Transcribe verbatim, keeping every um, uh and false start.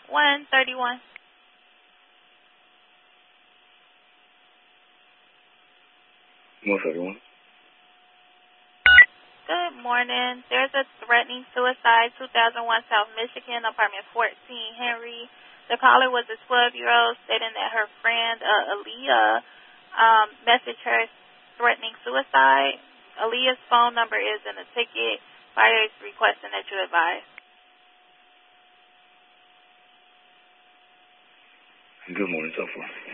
one thirty-one. one thirty-one. Good morning. There's a threatening suicide, two thousand one South Michigan, apartment fourteen, Henry. The caller was a twelve-year-old stating that her friend, uh, Aaliyah, um, messaged her threatening suicide. Aaliyah's phone number is in the ticket. Fire is requesting that you advise. Good morning, so far.